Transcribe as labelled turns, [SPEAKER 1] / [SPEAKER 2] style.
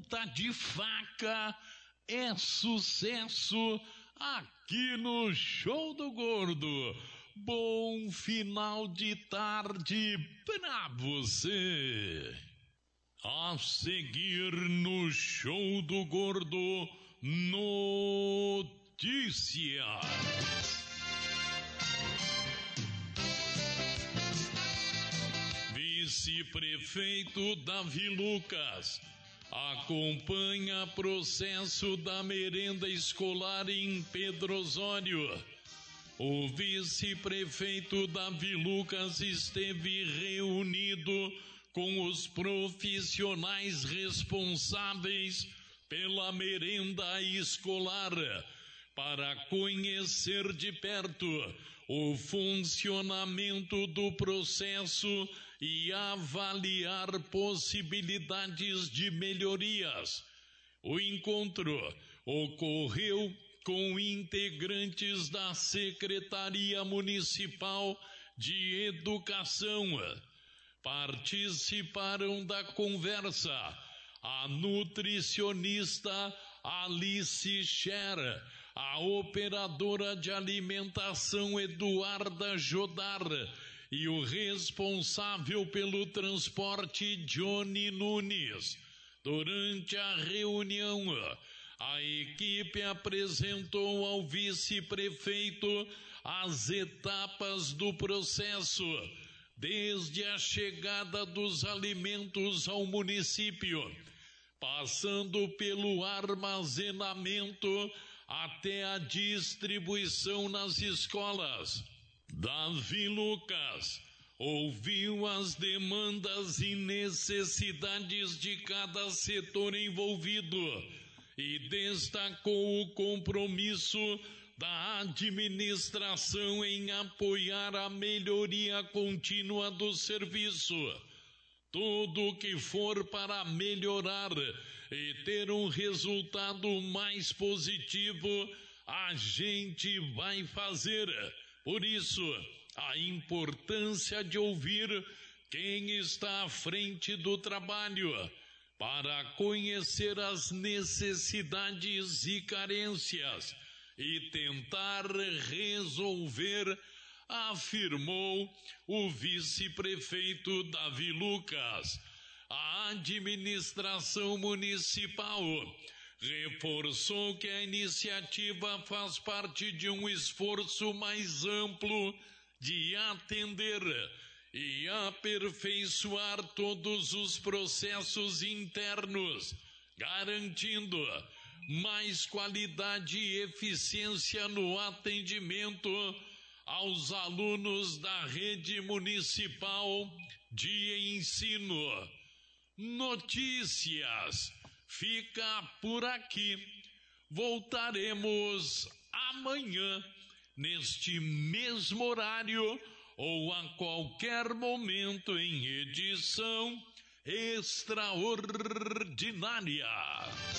[SPEAKER 1] ponta de faca é sucesso aqui no Show do Gordo. Bom final de tarde pra você. A seguir no Show do Gordo, notícia. Vice-prefeito Davi Lucas acompanha processo da merenda escolar em Pedro Osório. O vice-prefeito Davi Lucas esteve reunido com os profissionais responsáveis pela merenda escolar para conhecer de perto o funcionamento do processo e avaliar possibilidades de melhorias. O encontro ocorreu com integrantes da Secretaria Municipal de Educação. Participaram da conversa a nutricionista Alice Scher, a operadora de alimentação Eduarda Jodar e o responsável pelo transporte Johnny Nunes. Durante a reunião, a equipe apresentou ao vice-prefeito as etapas do processo, desde a chegada dos alimentos ao município, passando pelo armazenamento até a distribuição nas escolas. Davi Lucas ouviu as demandas e necessidades de cada setor envolvido e destacou o compromisso da administração em apoiar a melhoria contínua do serviço. Tudo o que for para melhorar e ter um resultado mais positivo, a gente vai fazer. Por isso, a importância de ouvir quem está à frente do trabalho, para conhecer as necessidades e carências e tentar resolver, afirmou o vice-prefeito Davi Lucas. A administração municipal reforçou que a iniciativa faz parte de um esforço mais amplo de atender e aperfeiçoar todos os processos internos, garantindo mais qualidade e eficiência no atendimento aos alunos da rede municipal de ensino. Notícias fica por aqui. Voltaremos amanhã, neste mesmo horário, ou a qualquer momento em edição extraordinária.